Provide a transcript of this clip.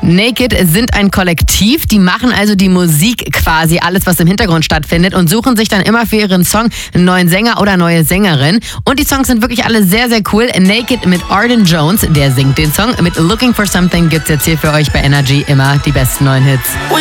Naked sind ein Kollektiv, die machen also die Musik quasi, alles was im Hintergrund stattfindet und suchen sich dann immer für ihren Song einen neuen Sänger oder neue Sängerin. Und die Songs sind wirklich alle sehr, sehr cool. Naked mit Arden Jones, der singt den Song. Mit Looking for Something gibt's jetzt hier für euch bei Energy immer die besten neuen Hits.